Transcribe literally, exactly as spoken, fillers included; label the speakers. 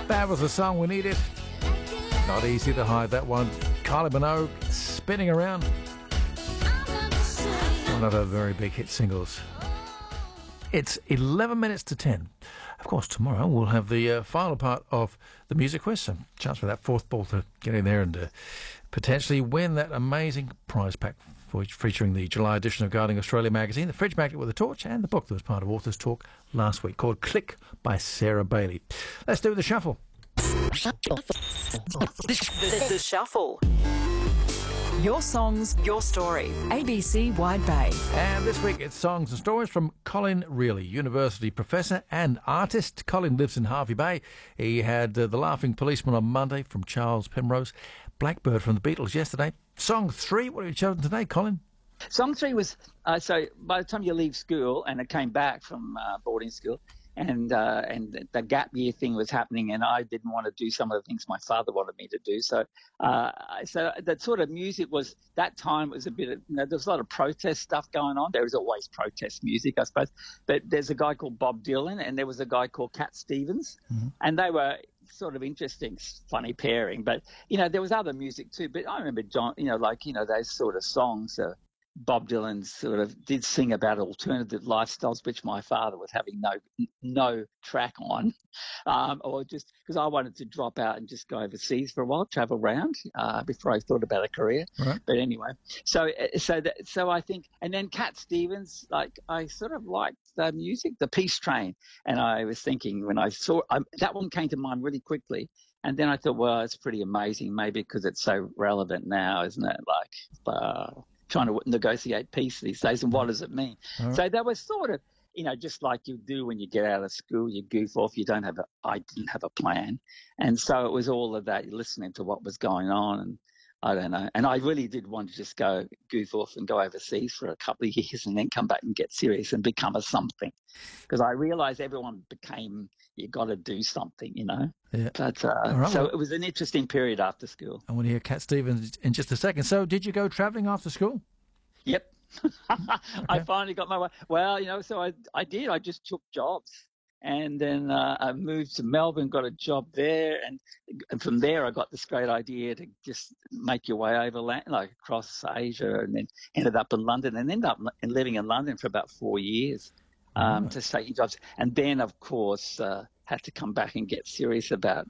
Speaker 1: That was the song we needed. Not easy to hide that one. Kylie Minogue, Spinning Around. One of her very big hit singles. It's eleven minutes to ten. Of course, tomorrow we'll have the uh, final part of the music quiz. So, chance for that fourth ball to get in there and uh, potentially win that amazing prize pack for, featuring the July edition of Guiding Australia magazine, the Fridge Magnet with a Torch, and the book that was part of Authors Talk last week called Click by Sarah Bailey. Let's do the shuffle.
Speaker 2: The, the Shuffle. Your songs, your story. A B C Wide Bay.
Speaker 1: And this week it's songs and stories from Colin Reilly, university professor and artist. Colin lives in Hervey Bay. He had uh, The Laughing Policeman on Monday from Charles Penrose, Blackbird from the Beatles yesterday. Song three, what have you chosen today, Colin?
Speaker 3: Song three was, uh, so by the time you leave school, and I came back from uh, boarding school, and uh, and the gap year thing was happening, and I didn't want to do some of the things my father wanted me to do. So uh, so that sort of music was, that time was a bit of, you know, there was a lot of protest stuff going on. There was always protest music, I suppose. But there's a guy called Bob Dylan, and there was a guy called Cat Stevens, mm-hmm. and they were sort of interesting, funny pairing. But, you know, there was other music too. But I remember John, you know, like, you know, those sort of songs, uh, Bob Dylan sort of did sing about alternative lifestyles, which my father was having no no track on, um, or just because I wanted to drop out and just go overseas for a while, travel around uh, before I thought about a career. Right. But anyway, so so that, so I think, and then Cat Stevens, like I sort of liked the music, the Peace Train, and I was thinking when I saw um, that one came to mind really quickly. And then I thought, well, it's pretty amazing, maybe because it's so relevant now, isn't it? Like, uh, trying to negotiate peace these days, and what does it mean? Right. So that was sort of, you know, just like you do when you get out of school, you goof off, you don't have a, I didn't have a plan. And so it was all of that, listening to what was going on, and I don't know. And I really did want to just go goof off and go overseas for a couple of years and then come back and get serious and become a something. Because I realised everyone became, you got to do something, you know. Yeah. But, uh, right. So it was an interesting period after school.
Speaker 1: I want to hear Cat Stevens in just a second. So did you go travelling after school?
Speaker 3: Yep. okay. I finally got my way. Well, you know, so I, I did. I just took jobs. And then uh, I moved to Melbourne, got a job there, and, and from there I got this great idea to just make your way overland, like across Asia, and then ended up in London, and ended up in, living in London for about four years um, oh. to take jobs. And then, of course, uh, had to come back and get serious about